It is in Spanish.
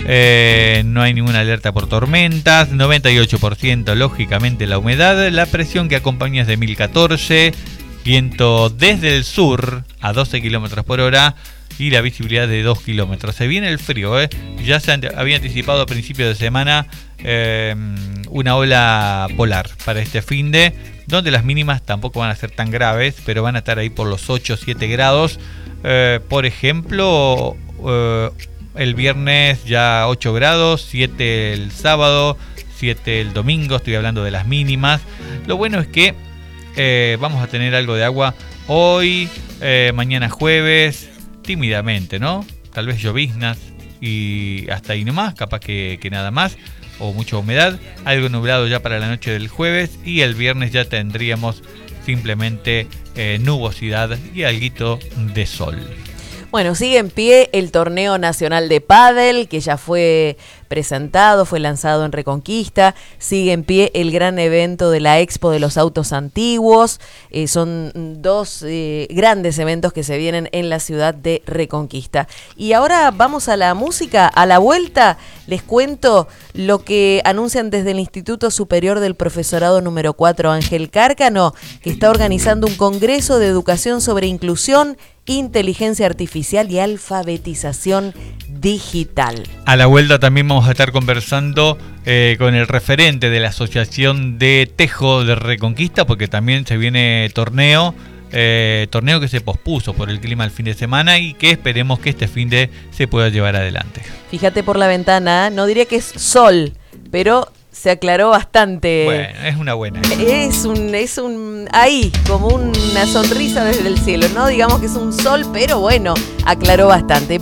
No hay ninguna alerta por tormentas. 98% lógicamente la humedad. La presión que acompaña es de 1014. Viento desde el sur a 12 km por hora. Y la visibilidad de 2 kilómetros. Se viene el frío, Ya se había anticipado a principios de semana una ola polar para este finde, donde las mínimas tampoco van a ser tan graves, pero van a estar ahí por los 8 o 7 grados. Por ejemplo, el viernes ya 8 grados, 7 el sábado, 7 el domingo. Estoy hablando de las mínimas. Lo bueno es que vamos a tener algo de agua hoy, mañana jueves, tímidamente, ¿no? Tal vez lloviznas y hasta ahí nomás, capaz que nada más, o mucha humedad, algo nublado ya para la noche del jueves, y el viernes ya tendríamos simplemente nubosidad y alguito de sol. Bueno, sigue en pie el torneo nacional de pádel, que ya fue presentado, fue lanzado en Reconquista. Sigue en pie el gran evento de la Expo de los Autos Antiguos. Son dos grandes eventos que se vienen en la ciudad de Reconquista. Y ahora vamos a la música. A la vuelta les cuento lo que anuncian desde el Instituto Superior del Profesorado número 4 Ángel Cárcano, que está organizando un congreso de educación sobre inclusión, inteligencia artificial y alfabetización digital. A la vuelta también vamos a estar conversando con el referente de la Asociación de Tejo de Reconquista, porque también se viene torneo que se pospuso por el clima el fin de semana y que esperemos que este fin de se pueda llevar adelante. Fíjate por la ventana, no diría que es sol, pero se aclaró bastante. Bueno, es una buena. Es un ahí, como una sonrisa desde el cielo, no digamos que es un sol, pero bueno, aclaró bastante.